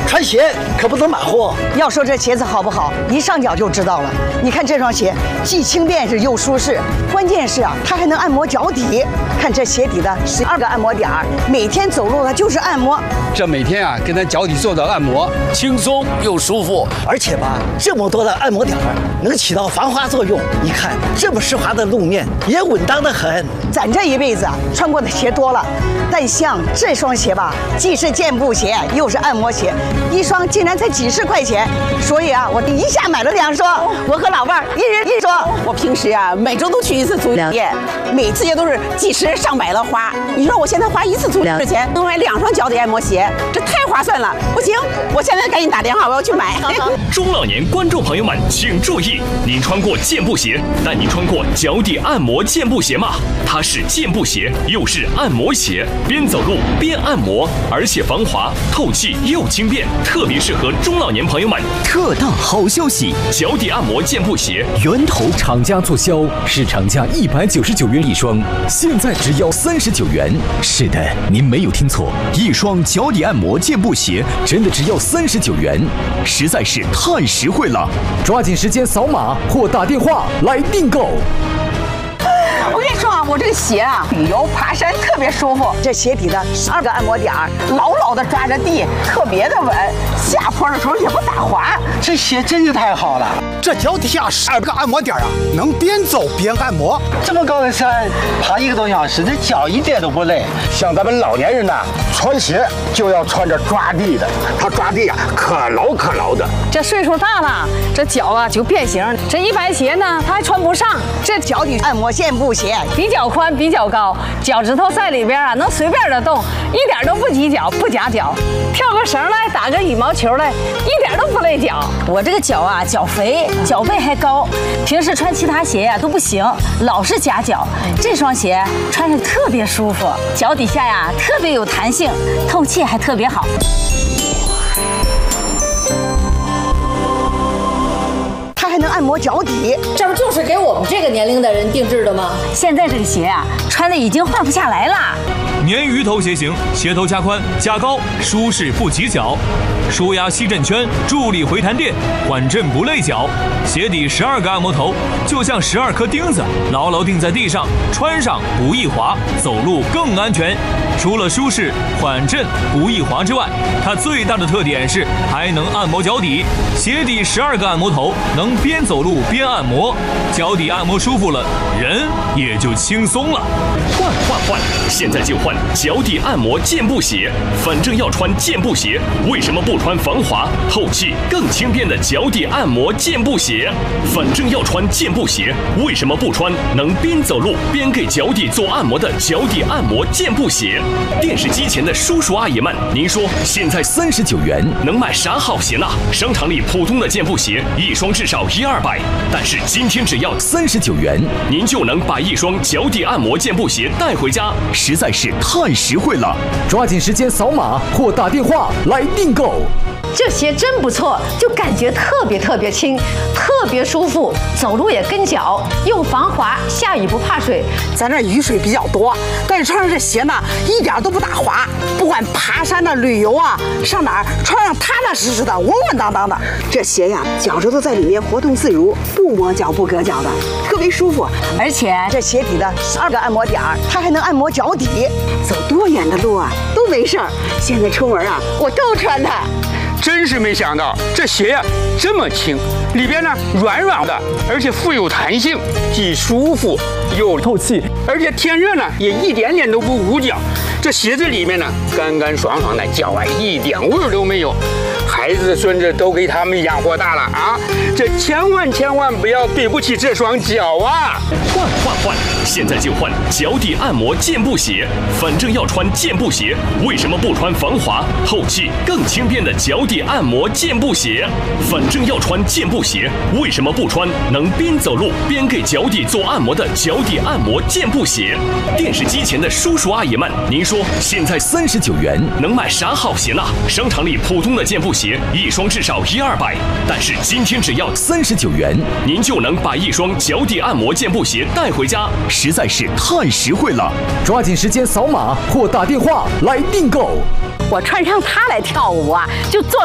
穿鞋可不能马虎。 要说这鞋子好不好，一上脚就知道了。你看这双鞋，既轻便是又舒适，关键是啊，它还能按摩脚底。看这鞋底的12个按摩点儿，每天走路它就是按摩。 这每天啊，跟咱脚底做的按摩，轻松又舒服。 而且吧，这么多的按摩点儿能起到防滑作用。你看这么湿滑的路面也稳当得很。 咱这一辈子啊，穿过的鞋多了，但像这双鞋吧，既是健步鞋，又是按摩鞋，一双竟然才几十块钱。所以啊，我一下买了2双，我和老伴儿一人1双。 我平时啊，每周都去一次足疗店，每次也都是几十上百的花。你说我现在花1次足疗的钱，能买2双脚底按摩鞋，这太划算了。不行，我现在赶紧打电话，我要去买。 中老年观众朋友们请注意，您穿过健步鞋，但您穿过脚底按摩健步鞋吗？它是健步鞋，又是按摩鞋，边走路边按摩，而且防滑、透气又轻便，特别适合中老年朋友们。 特大好消息！ 脚底按摩健步鞋源头厂家促销，市场价199元1双，现在只要39元。是的，您没有听错，一双脚底按摩健步鞋真的只要39元，实在是太实惠了！抓紧时间扫码或打电话来订购。 我跟你说啊，我这个鞋啊，旅游爬山特别舒服。 这鞋底的12个按摩点儿， 牢牢的抓着地，特别的稳，下坡的时候也不打滑。 这鞋真是太好了， 这脚底下12个按摩点啊，能边走边按摩。 这么高的山，爬1个多小时，这脚一点都不累。 像咱们老年人呐，穿鞋就要穿着抓地的，它抓地啊可牢可牢的。 这岁数大了，这脚啊就变形，这一般鞋呢它还穿不上。 这脚底按摩健步鞋比较宽，比较高，脚趾头在里边啊能随便的动，一点都不挤脚，不夹脚。跳个绳来，打个羽毛球来，一点都不累脚。 我这个脚啊，脚肥，脚背还高，平时穿其他鞋呀都不行，老是夹脚。这双鞋穿着特别舒服，脚底下呀特别有弹性，透气还特别好。 它还能按摩脚底， 这不就是给我们这个年龄的人定制的吗？ 现在这个鞋啊，穿的已经换不下来了。 鲶鱼头鞋型，鞋头加宽加高，舒适不挤脚，舒压吸震圈，助力回弹垫，缓震不累脚。鞋底12个按摩头，就像12颗钉子，牢牢钉在地上，穿上不易滑，走路更安全。除了舒适、缓震、不易滑之外，它最大的特点是还能按摩脚底。鞋底12个按摩头，能边走路边按摩，脚底按摩舒服了，人也就轻松了。 换，现在就换脚底按摩健步鞋。反正要穿健步鞋，为什么不穿防滑、透气、更轻便的脚底按摩健步鞋？反正要穿健步鞋，为什么不穿能边走路边给脚底做按摩的脚底按摩健步鞋？电视机前的叔叔阿姨们，您说现在 39元能买啥好鞋呢？商场里普通的健步鞋一双至少100-200，但是今天只要 39元， 您就能把一双脚底按摩健步鞋带回家， 实在是太实惠了！抓紧时间扫码或打电话来订购。 这鞋真不错，就感觉特别轻，特别舒服，走路也跟脚，又防滑，下雨不怕水。 咱这雨水比较多，但是穿上这鞋呢，一点都不打滑。不管爬山的、旅游啊，上哪儿穿上踏踏实实的，稳稳当当的。这鞋呀，脚趾头在里面活动自如，不磨脚不硌脚的，特别舒服。 而且这鞋底的12个按摩点儿，它还能按摩脚底， 走多远的路啊都没事儿。现在出门啊，我都穿它。 真是没想到这鞋呀这么轻，里边呢软软的，而且富有弹性，既舒服又透气，而且天热呢也一点点都不捂脚。这鞋子里面呢干干爽爽的，脚啊一点味儿都没有。孩子孙子都给他们养活大了啊！这千万不要对不起这双脚啊！ 换，现在就换脚底按摩健步鞋。反正要穿健步鞋，为什么不穿防滑、透气、更轻便的脚底按摩健步鞋？反正要穿健步鞋，为什么不穿能边走路边给脚底做按摩的脚底按摩健步鞋？电视机前的叔叔阿姨们，您说现在 39元能买啥好鞋呢？商场里普通的健步鞋一双至少100-200，但是今天只要 39元， 您就能把一双脚底按摩健步鞋带回家， 实在是太实惠了！抓紧时间扫码或打电话来订购。 我穿上它来跳舞啊，就做